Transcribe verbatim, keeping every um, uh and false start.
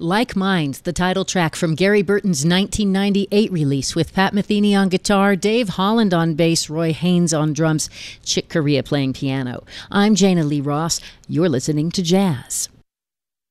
Like Minds, the title track from Gary Burton's nineteen ninety-eight release, with Pat Metheny on guitar, Dave Holland on bass, Roy Haynes on drums, Chick Corea playing piano. I'm Jana Lee Ross. You're listening to Jazz.